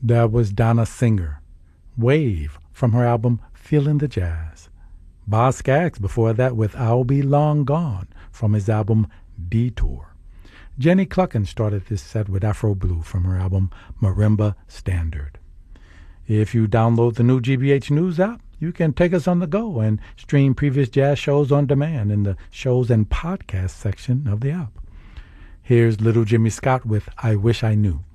That was Donna Singer, Wave, from her album Feelin' the Jazz. Boz Scaggs before that with I'll Be Long Gone from his album Detour. Jenny Cluckin started this set with Afro Blue from her album Marimba Standard. If you download the new GBH News app, you can take us on the go and stream previous jazz shows on demand in the shows and podcast section of the app. Here's Little Jimmy Scott with I Wish I Knew.